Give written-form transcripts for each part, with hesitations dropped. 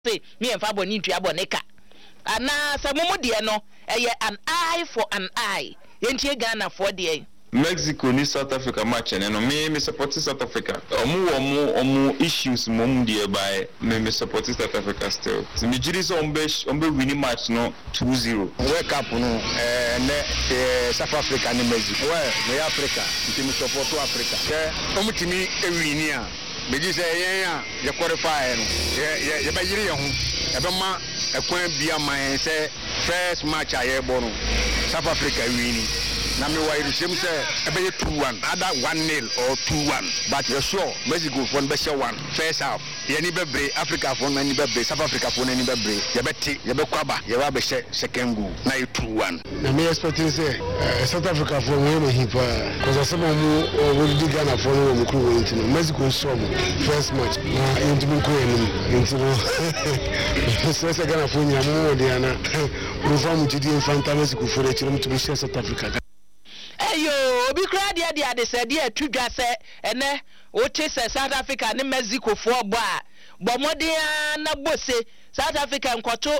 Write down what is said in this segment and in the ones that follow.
say me and Fabo need to aboneka. And now some more dear no, an eye for an eye. Yentie Ghana for the Mexico ni South Africa match and me support South Africa. Omu issues mom dear by me support South Africa still. So me jiri ombe winning match no 2-0. Wake up no South Africa ni Mexico. Well, me Africa, me support Africa. Omu timi ewinia. Beji say ya qualify no. Ya ba yiri ho. E be ma ekwan bia man say first match aye bo no. South Africa winning. Na me wa irisem say e be 2-1 either 1-0 or 2-1 but you sure Mexico for be share 1 first half ye ni be bre Africa for ni be bre South Africa for ni be bre ye be kwaba ye wa be share second goal na 2-1 na me expecting say South Africa for we no hipa cause some mu we dig Ghana for no mu kru intino Mexico so first match na intimo ko intino so say Ghana for nya mu de ana we form to the infanta Mexico for the chiro to be share South Africa. Ayo, obi kra dia de say dia tudwa say ene o che South Africa ne Mexico for bo a bo modern na bose South Africa nkoto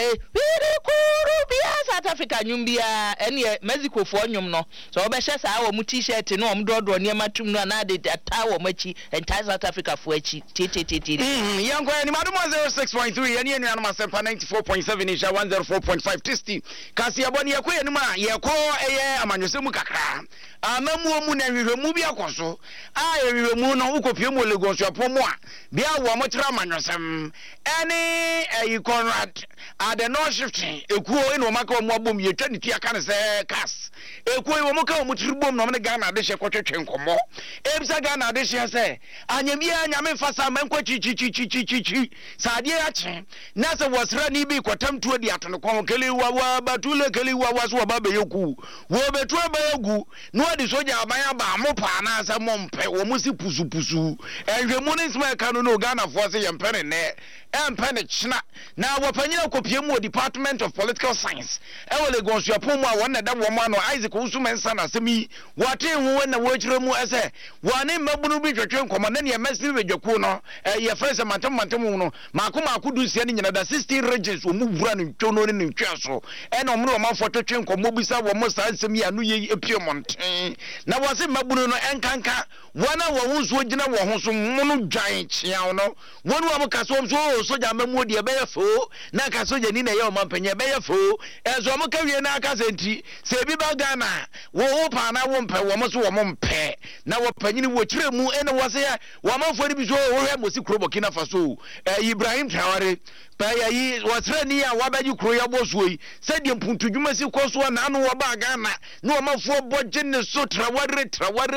South Africa nyum bia ene Mexico for nyum no so obehye sa wo mu t-shirt no om dodo ne matum no na de ta wo machi entire South Africa for achi ttt yango ni madumo 06.3 ene enu anuma 94.7 isha 104.5 tisti kasi aboni yakwe enu ma yeko eye amanyosemu kakra amamu mu na hwehwemu bi akoso a hwehwemu no ukopie mu Lagos apomo a bia wo mo kira amanyosem ene Conrad the no shifting ekuo eno maka omo abom ye twa ne tia ka ne se cas ekuo wo mo ka omo tribom no me Ghana de hye kwotwetwe nkomo ebisa Ghana de hye se anyamia nyame fasa mankwa chi saade ya che na se wasra ni bi kwatam tuo di atono kon kele wa batule kele wa so ba beyeku wo betu ba yegu no adi soja abanya ba mo pa na se mo mpe wo mo si pusu enhwemu ne nsema ka no Ghana fo se yempene ne empene china na wapanyina kopie mu Department of Political Science e wole gonsuapo mu a wona da wo ma no Isaac Usumensa na semi wate hu na wachire mu ese wane mabunu bi twetwe nkomo na ne mesi bedwaku no ye frese mantem no mako du sia ne nyina da 16 regions wo mu bura ne ntwo no ne ntwa so e na omro ma foto twetwe nkomo bisa wo mo sa semi anu ye epie monten na wose mabunu no enkanka wana wo hunso gina wo hunso munu dwan chia no wonu am kaso so soja mamu de be yefo na ka soja ni na ye o mampanye be yefo ezo mo ka wie na aka senti se bi ba Ghana wo pa na wo mpe wo mo so wo mpe na wo panyini wo kire mu ene wo se ya wo manfo ni bi so wo hwe mo si krobo kina faso Ibrahim Traore pa ya yi wo sre ni ya wa ba ji kro ya boso yi se de mpuntudwuma si koso na anu wo ba Ghana na wo manfo boje ne so traware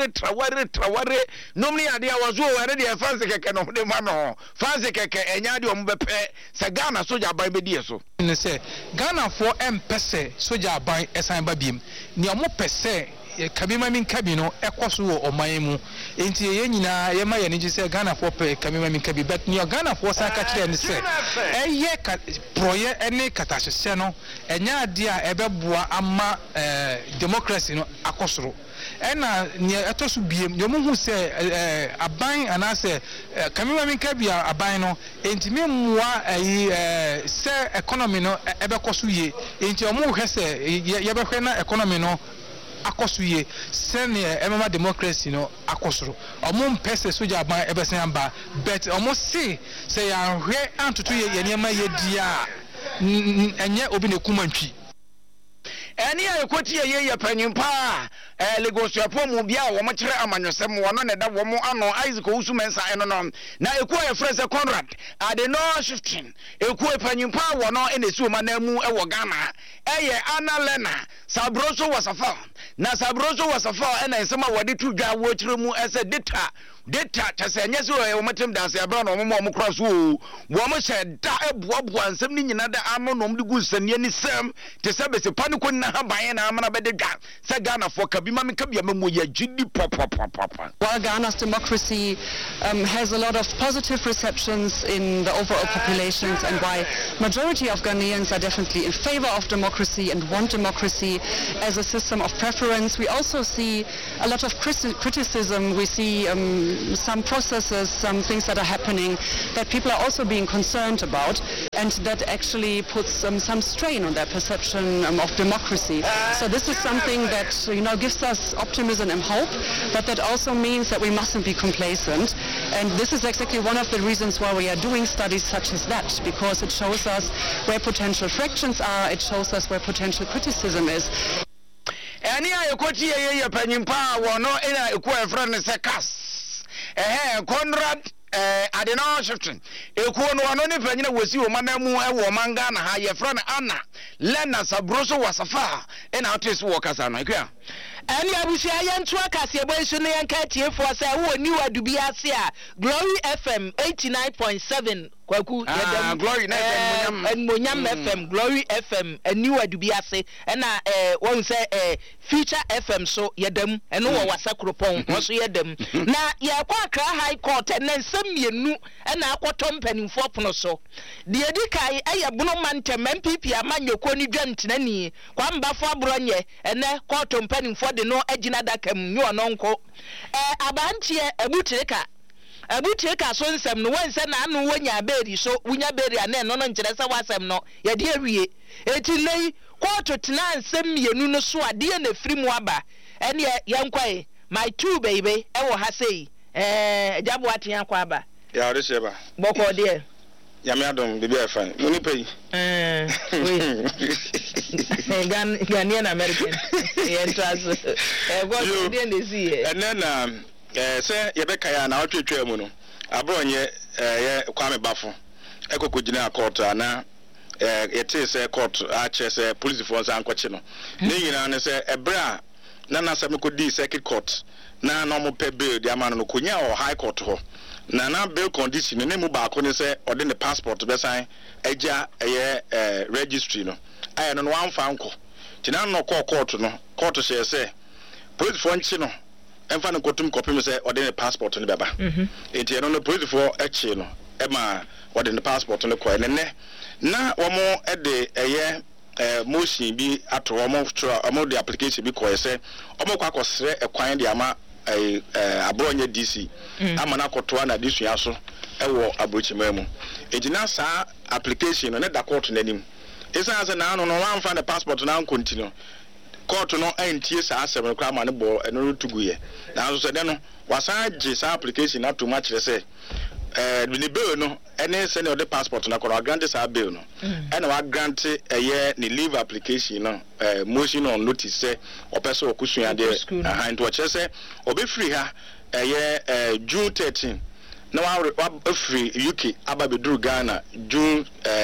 nomni ade ya wazo were de fanse keke no de ma no fanse keke enya de om bepe se Ghana soja ban be die so ne se Ghana for empese soja ban esan ba biem ni omo pese kabima min kabino ekoso wo oman mu enti ye nyina ye ma ye ne se Ghana for kabima min kabi but ni Ghana for sa ka kire ne se eye proye ene katahye no enya ade a ebeboa ama democracy no akosoro ena ni etosu biem yo mu hu se aban anase kamima min kabia aban no enti me mua se economy no ebekoso ye enti o mu hwe se ye behwe na economy no akosuye sene emema democracy no akosoro omo mpese soja aban ebesen amba but omo se ya hwe antutu ye niam ye dia enye obi ne kumantwi eni ayekoti ye panyimpa Lagos apo mu bia wo mo kire amanyosem wono ne da wo mo ano Isaac Usumensa eno no na ekuo ye frese Conrad ade no shifting ekuo panyimpa wono enesi o manamu e wo Ghana eye analena Sabroso wasafa na Sabroso wasafa ena nsema wode tudwa wo kire mu ese data tase nyese wo matem danse abra no mo kra so wo mo she da eboaboa nsem ni nyina da ano no mde gu sanie ni sem te se bese paniko na haban na amana bede dwa se Ghana for kabima me kabia memo ya gidi pop. While Ghana's democracy has a lot of positive receptions in the overall populations, and why majority of Ghanaians are definitely in favor of democracy and want democracy as a system of preference, we also see a lot of criticism. We see some processes, some things that are happening that people are also being concerned about, and that actually puts some strain on their perception of democracy. So this is something that gives us optimism and hope, but that also means that we mustn't be complacent. And this is exactly one of the reasons why we are doing studies such as that, because it shows us where potential fractions are, it shows us where potential criticism is. Any I quote ye penimpa or no in a queer friend is a cast. Conrad Adeno Shifton. A quon one only penny was you, Manamu, Womangana, higher friend Anna. Lena Sabroso was a far, and artist workers are my care. Any Abushayan Trakas, your boy Sunny and Katie for say, who knew what to be Asia. Glory FM 89.7. Kwaku Glory FM and Munyam FM, Glory FM, and new Adubiase, and one say Future FM, so yedem, and no was a cropon, was yedem. Now, Yakwa High Court, and then some ye knew, and Aquatom penny for Ponoso. The Edikai, a Bruman Temen Pipi, a man your coni gent, Nenny, Quamba for Bronye, and then Quatom penny for the no Edginada cam, you are nonco. Abantia, a buteka. Abuteka so nsem no won se na anu wonya beri so wonya beri ane no nkyere se wasem no ye de awie eti nei koto tena nsem mienu no so ade na firi mu aba ene ye nkwae my two baby e wo ha sei jabo atia kwa aba ya de sheba boko de ya me adom bibi afan muni pay we Ghanaian American ye ntrazo go de ne see na say yebeka ya na otwetwa mu no abronye ye kwame bafo ekokogina court ana yete say court a che say police force ankoche no ne nyina ne say ebra na nasame kodi circuit court na no mo pe bail di amano no konya o high court ho na bail condition ne mu ba ko ne say ode ne passport be sign eja registry no aye no wanfa anko tina no court no court say police force nchi no emfa no kotum kopim say ode ne passport ne beba enti no police for echi no e ma ode ne passport ne ko ne na womo ede motion bi ato womo de application bi ko say womo kwa kosre ekwan de ama abronye DC ama na kotoa na disua so ewo abrochima mu ejina sa application no ne da court nanim esa say na no wanfa ne passport na continue court no antie sa asem kwa ma ne bo eno tuguye na so se de no wasaje sa application na to ma kire se ni bill no ene se ne the passport na ko grant sa bill no ene wa grant ni leave application no motion on notice se opese okusua de and wa kire se obe free ha June 13 na wa free UK aba be duru Ghana June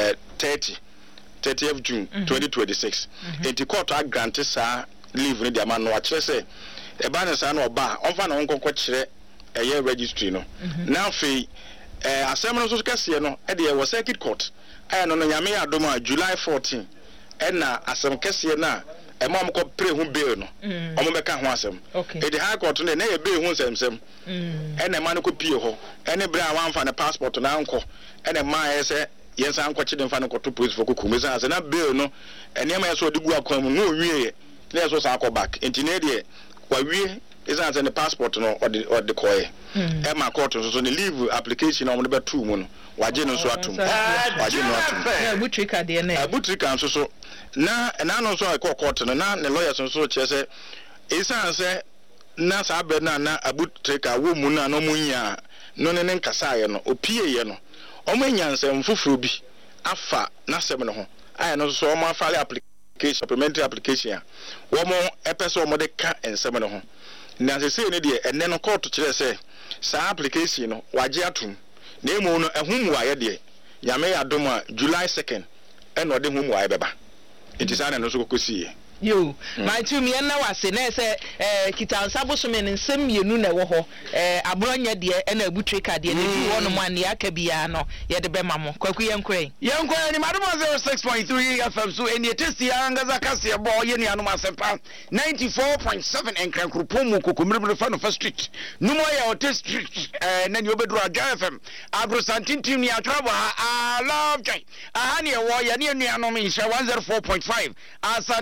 30th June 2026 enti court a grant sa leave ni de ama no wa kire se e ba ne sa na oba onfa na onkonko kire registry no na fe assembly so kase no e de was circuit court no nyame adoma July 14 na asem kase na e ma mko pre hu bail no omo be ka ho asem e de high court na e bail hu semsem na ma no ko pie ho ene bra wanfa na passport na anko ene ma se yes anko chi de fa no ko to police for ko kumisa na bail no ene ma so de gu akwan mu no wie na so sa akọ back enti de wa wie is answer the passport no or the koye ma court so the leave application on the betu mu no waje no so atum waje no atum butrika de na butrika so na no so e court no na the lawyers so che say is answer na sa be na abutrika wo mu na no munya no ne nkasa ye no opie ye no o manya nsem fufuru bi afa na sem no ho aye no so o ma file application supplementary application wo mo epese o mo de ka ensem no ho na se say ne de enne no court kire say sa application no waje atum na emu no ehum wa ye de yame yadom a July 2nd eno de hum wa ye beba etisa na no so kokosi yo my two me na wase na say kitansa bosome ne nsem mienu na wo ho abronya de na abutrika de ne bi wono mo ane aka bia no ye de bema mo kwaku yenkwen ni madoma 06.3 FM so eni testi angaza kase bo ye ni anoma sepa 94.7 enkrankrupom mu kokomire fa no first street numo ya hotel street na ni obedru aga FM agro santintim ni atrabo I love jay ahani wo ye ni anom insha 104.5 asantimanta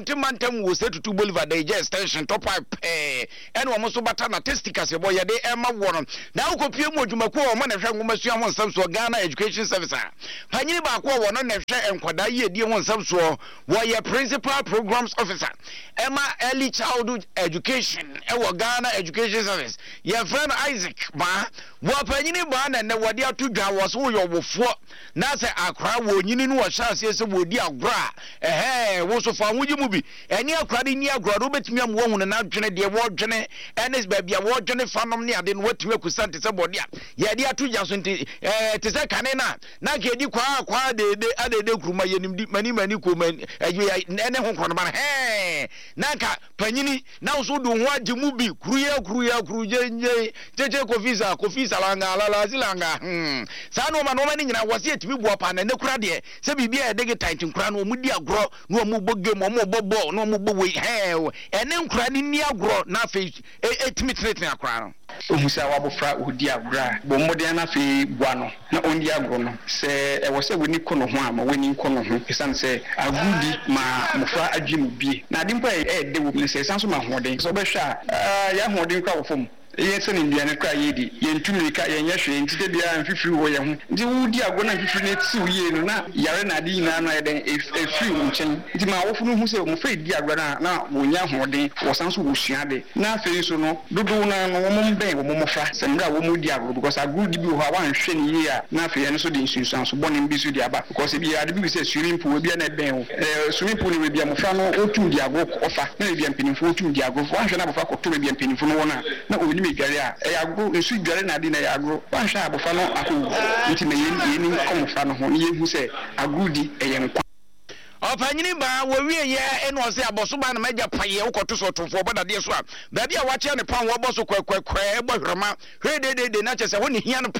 ntam wo se tutu Boulevard dey just extension top pipe ene wo so bata na testicas ye boy de e ma wo no na ukopie mu adwumaku o ma na hwe ngoma sua ho nsam so Ghana Education Service panyini ba ko wo no na hwe enkwada ye die ho nsam so wo ye principal programs officer ema early childhood education e wo Ghana Education Service ye friend Isaac ba wo panyini ba na wo de atudwa wo so yo wofo na se akra wo nyini no wo chance se wo di agora wo so fa wuji mu bi eni akra de ni agora do betimi am wo hunu na dwene de wo dwene enes ba bia wo dwene fanom ne ade no watimi akusante se bode a ye de atudwa so nti te se kane na ke di kwa de kuruma yenim di mani ko man ene ho krono ba na ka panyini na so do ho age mu bi kuruje nje teche kofisa langa zilanga sa no ma ni nyina wose etimi buo pa na ne kura de se bibia e de tight nkura no mu di agro no mu bogge mo bobo no mu bowe ene nkura ni agro na fe etimi tretin akura no obusa wabofra odi agro bo modern na fe bua no na ondi agro no se e wo se woni kono ho ama woni kono ho esan se agudi ma mofra adwemu bie na dimpa e de wo ne se esan so ma hoden so be hwa ya hoden kwa wo fom yes ni ndiane kwa yedi yentumika yenyehwe ntide bia mfifiri wo ye ho ndi wudi agona mfifiri na ti uye no na yare na adi na no eden efiri nchen ndi ma wofu no hu se mo fe di agona na wonya hoden wo sanso wo suade na fe so no dodo na no wo mbe wo mofra se mra wo mu di agro because agro di bi ho wa nhwe ni ye a na fe ye so di nsunsun so bone mbi so di aba because bi ade bi se swimming pool bi na ben wo swimming pool we bia mofra no otum di agro ofa na bia mpinifo otum di agro wa hwe na bofa ko to bia mpinifo no wona na me gari a agro nsu gari na di na ya agro wan sha abofa no akọ nti na yeni komofa no ho ye hu se agro di eye nkwa opanyini ba wo wie ye eno se aboso ba na maja paye ukoto so tofo boda de so a ba bia wache ne pan wo boso kwekwe bohwrema hwedede na chese ho ne hia no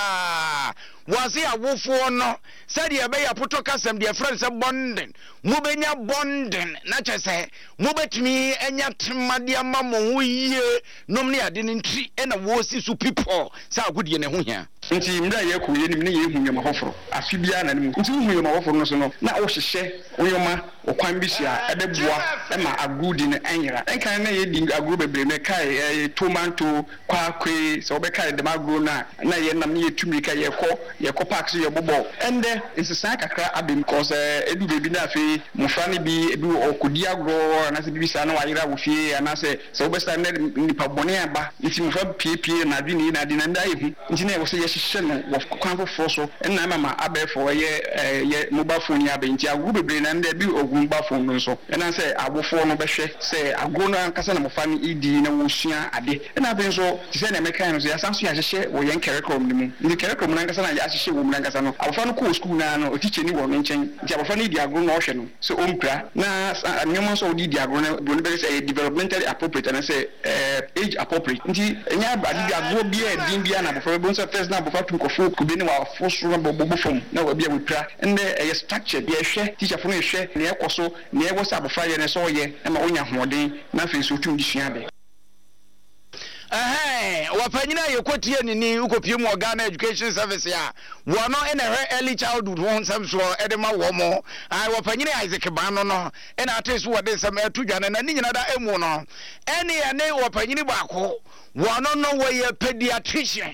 pa wase awofo no said ye be ya poto kasem de friend se bonding mu benya bonding na chese mu betimi enya temade ama mo ho yie nom ne ade ntri na wo si su people sa agudie ne ho hia nti mra ye ko ye nim ne ye hu nyama hoforo afi bia na nim nti hu nyama hoforo no so no na wo hyehye oyoma okwan bi sia edebua ma agudi ne anyira enkan na ye di agro bebre me kai tomato kwakwe so be kai de magro na ye nam ne ye tumi kai ye ko park so ye bobo ende insisa kakra abim cause edu bebi na afi mofra ne bi edu okodi agro na se bibisa na wayira wo fie ana se so be sta ne nipa bone aba nti mofra pie na adwini na de na nda ye hu nti na wo se ye hyehye no wo kwan foforo so na mama abefo ye mobile phone ya be nti agro bebre na nda bi ogumba phone no so na se abofo no behwe se agro na nkasa na mofra ne idi na wo sua ade na be so ti se na mekan no so ya sanso ya hyehye wo ye curriculum ni mu ni curriculum na nkasa na ya hyehye wo mu na nkasa no abofra no ko school na no teacher ni wo no nchen nti abofra no idi agro no ohwe no so ompra na nyoma so di agro na do no be say developmentally appropriate na say age appropriate nti nya adi agro bia din bia na abofra be so first na abofra tun ko fu kubi ni wa fosu na bobo fom na wa bia wipra ende structure bia hwe teacher fo no hwe na ekoso na ewo sa abofra ye ne so ye na onya hoden na fe so tum di suade wapanyina yekotie nini ukopie mu Ghana Education Service ya wono ene early childhood won samso edema wo mo wapanyina Isaac Bano no ena atesu wode sam atudwane na nyina da emu no ene ya ne wapanyini baako wono no wo ye pediatrician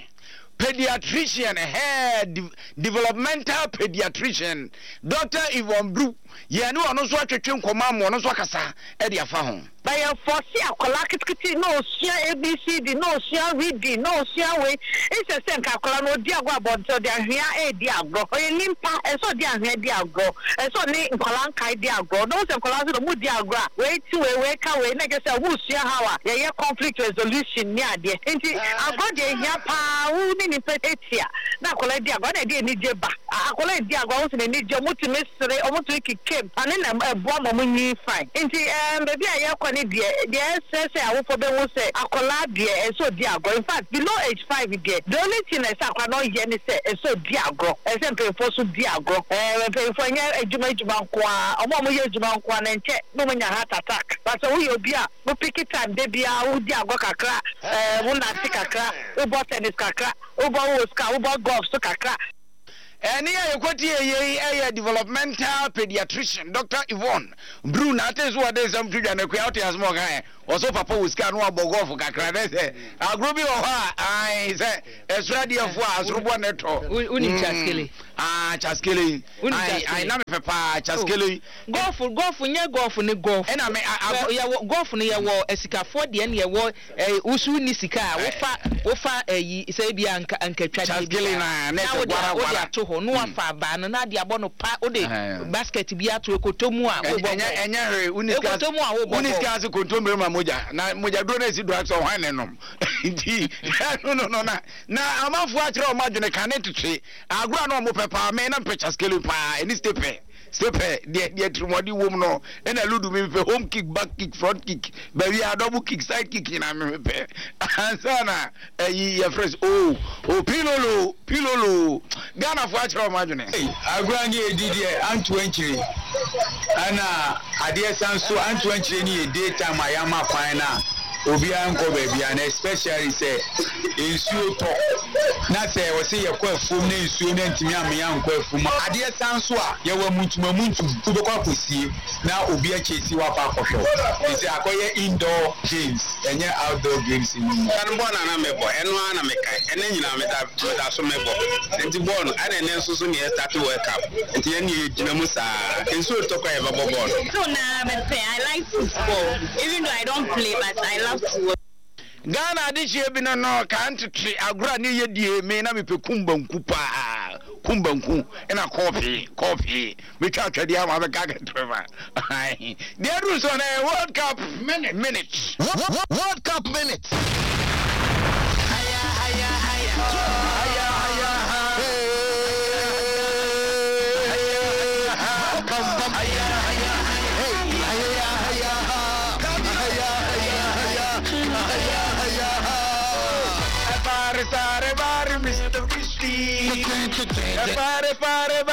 developmental pediatrician Dr. Yvonne Bru ye no ono so atwetwe nkoma mo no so akasa e de afa ho by a force akola kitkiti no sia abcd no sia read no sia we it's a sense akola no di agwa about so di ahia e di agro o limpa e so di ahia di agro e so ni nkola nkai di agro no se nkola so mu di agro we ti we ka we na gese wo sia hawa ye conflict resolution ni ade enti agro de hia pa wu ni petetia na akola di agro na di ni jeba akola di agro wo se ni je mutimi sere o mutimi kikem ani na ebo mo nyi fine enti baby aye kwa ni de say awofo be wo say akola de so di agro in fact below age 5 there the only thing is akwa no ye ni say so di agro say pefo so di agro pefo nya ejuma nkoa omo ye ejuma nkoa na nche no nya heart attack but so we obi a mo pick time de bia wo di agro kakra wo na ti kakra wo bo tennis kakra wo bo wo ska wo bo golf so kakra ɛne a yɛkɔti ɛyɛ developmental pediatrician Dr. Yvonne Bruna ate so wade sam to dwane kwa wote asmo kan ɔso papa wo sika no abɔ golf kakra ne sɛ agro bi wɔ hɔ a ai sɛ ɛsradiefo a asorobo ne tɔ uni chaskele chaskele ai na me pepa chaskele golf nye golf ne golf ɛna me yɛ golf ne yɛ wɔ esikafo de ne yɛ wɔ usu ni sika wofa yi sɛ bi ankatwa chaskele na ne se gwara to ho no afa ba no na de abɔ no pa o de basket bi ato ekotomu a wo bɔ ɛnyɛ hwe uniska ekotomu a wo bɔ uniska se kontomre ma moja na moja do na si do aso hwan ne nom nti no na amafo a kyerɛ o ma dwene kane tetwe agora no mo pepa me na picture scale pa any stepe de trumodi wom no na ludu me pe home kick back kick front kick baby a double kick side kick na me pe ansana yi ya fresh pilolo Ghana fo a kyerɛ o ma dwene agora ni edidi antu enchiri ana ade sanso antu enchiri ni daytime ayama kwan na obi anko baby and especially say ensuo to na say we say yakọ afum na ensuo na ntimi amya anko afum ade sanso a ye wa muntu kubekọ akosie na obi achesi wa pa akọhwe we say akoye indoor games enye outdoor games ni kan bo na mebo eno ana mekai ene nyina meda so mebo enti bo no ana ene nso so ne start world cup enti ene yegyina mu saa ensuo to kwa e babo ball so na me say I like football even though I don't play but I love to Ghana adihie bi no kan tete agora ne yedie me na mepe kumbanku pa kumbanku ena coffee me twa twade ama be ka treva the other so na World Cup minute World Cup minute Mr. Fishy. Pare